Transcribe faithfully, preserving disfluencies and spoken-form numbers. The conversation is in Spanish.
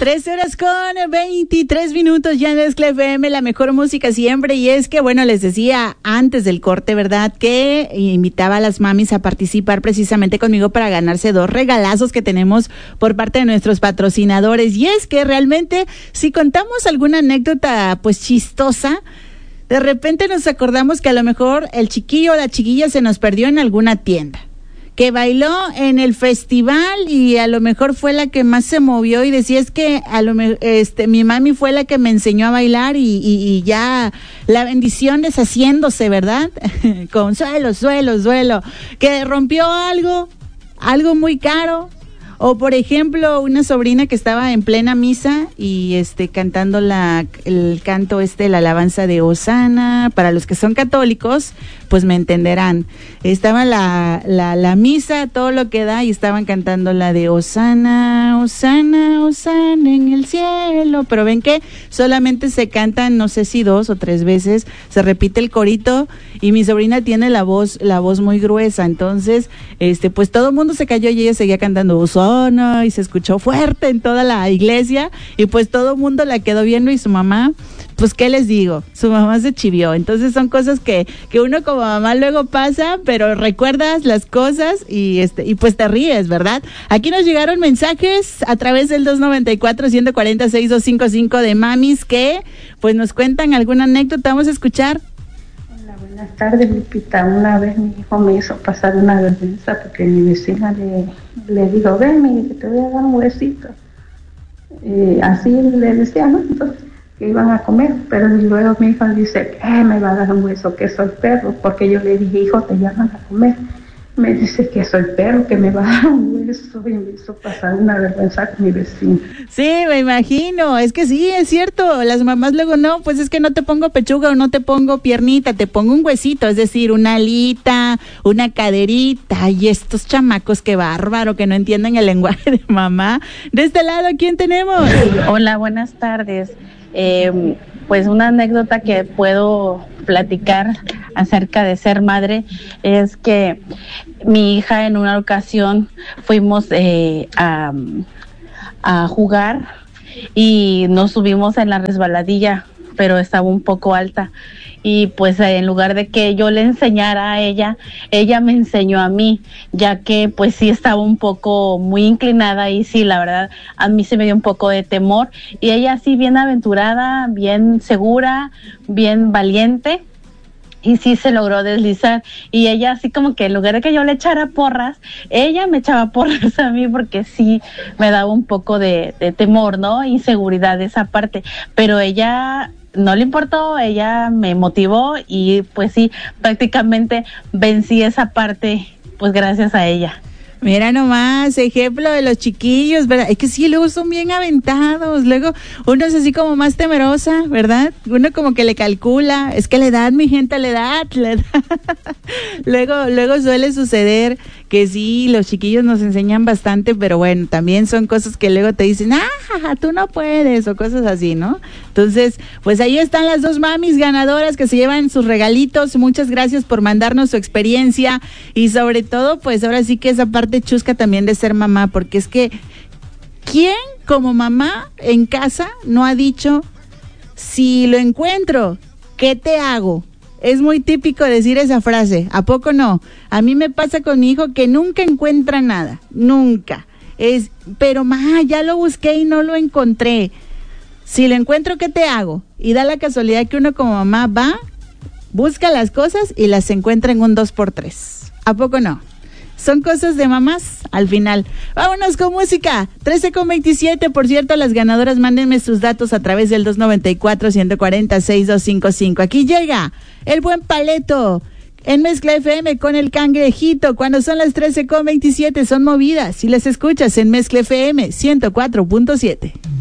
Tres horas con veintitrés minutos ya en Mezcla F M, la mejor música siempre. Y es que, bueno, les decía antes del corte, ¿verdad?, que invitaba a las mamis a participar precisamente conmigo para ganarse dos regalazos que tenemos por parte de nuestros patrocinadores. Y es que realmente, si contamos alguna anécdota, pues chistosa, de repente nos acordamos que a lo mejor el chiquillo o la chiquilla se nos perdió en alguna tienda, que bailó en el festival y a lo mejor fue la que más se movió y decía, es que a lo mejor este mi mami fue la que me enseñó a bailar y, y, y ya la bendición deshaciéndose, ¿verdad? Con suelo, suelo, suelo, que rompió algo, algo muy caro. O por ejemplo, una sobrina que estaba en plena misa y este cantando la el canto este, la alabanza de Hosana. Para los que son católicos, pues me entenderán. Estaba la, la, la misa, todo lo que da, y estaban cantando la de Hosana, Hosana, Hosana en el cielo. Pero ven que solamente se cantan, no sé si dos o tres veces, se repite el corito, y mi sobrina tiene la voz, la voz muy gruesa. Entonces, este, pues todo el mundo se cayó y ella seguía cantando Hosana, y se escuchó fuerte en toda la iglesia, y pues todo el mundo la quedó viendo, y su mamá, pues qué les digo, su mamá se chivió. Entonces son cosas que, que uno como mamá luego pasa, pero recuerdas las cosas y este y pues te ríes, ¿verdad? Aquí nos llegaron mensajes a través del dos noventa y cuatro, ciento cuarenta y seis, doscientos cincuenta y cinco de mamis que pues nos cuentan alguna anécdota. Vamos a escuchar. Hola, buenas tardes, Lupita. Una vez mi hijo me hizo pasar una vergüenza porque mi vecina le, le dijo, ven, mire, que te voy a dar un huesito. Eh, así le decía, ¿no? Entonces, que iban a comer, pero luego mi hijo dice, eh, me va a dar un hueso, que soy perro, porque yo le dije, hijo, te llaman a comer. Me dice que soy perro, que me va a dar un hueso, y me hizo pasar una vergüenza con mi vecino. Sí, me imagino, es que sí, es cierto, las mamás luego no, pues es que no te pongo pechuga o no te pongo piernita, te pongo un huesito, es decir, una alita, una caderita, y estos chamacos, qué bárbaro, que no entienden el lenguaje de mamá. De este lado, ¿quién tenemos? Hola, buenas tardes. Eh, pues una anécdota que puedo platicar acerca de ser madre es que mi hija en una ocasión fuimos eh, a, a jugar y nos subimos en la resbaladilla, pero estaba un poco alta, y pues en lugar de que yo le enseñara a ella, ella me enseñó a mí, ya que pues sí estaba un poco muy inclinada, y sí, la verdad, a mí se me dio un poco de temor, y ella sí bien aventurada, bien segura, bien valiente, y sí se logró deslizar, y ella así como que en lugar de que yo le echara porras, ella me echaba porras a mí, porque sí me daba un poco de, de temor, ¿no? Inseguridad de esa parte, pero ella no le importó, ella me motivó, y pues sí, prácticamente vencí esa parte, pues gracias a ella. Mira nomás, ejemplo de los chiquillos, ¿verdad? Es que sí, luego son bien aventados, luego uno es así como más temerosa, ¿verdad? Uno como que le calcula, es que la edad, mi gente, la edad, la edad. luego, luego suele suceder que sí, los chiquillos nos enseñan bastante, pero bueno, también son cosas que luego te dicen, ah, tú no puedes, o cosas así, ¿no? Entonces, pues ahí están las dos mamis ganadoras que se llevan sus regalitos. Muchas gracias por mandarnos su experiencia, y sobre todo, pues ahora sí que esa parte chusca también de ser mamá, porque es que ¿quién como mamá en casa no ha dicho, si lo encuentro, ¿qué te hago? Es muy típico decir esa frase, ¿a poco no? A mí me pasa con mi hijo que nunca encuentra nada, nunca. Es, pero ma, ya lo busqué y no lo encontré. Si lo encuentro, ¿qué te hago? Y da la casualidad que uno como mamá va, busca las cosas y las encuentra en un dos por tres. ¿A poco no? Son cosas de mamás al final. Vámonos con música. trece con veintisiete, por cierto, las ganadoras, mándenme sus datos a través del dos noventa y cuatro, ciento cuarenta y seis, doscientos cincuenta y cinco. Aquí llega el buen Paleto en Mezcla F M con el Cangrejito. Cuando son las trece con veintisiete son movidas y las escuchas en Mezcla F M ciento cuatro punto siete.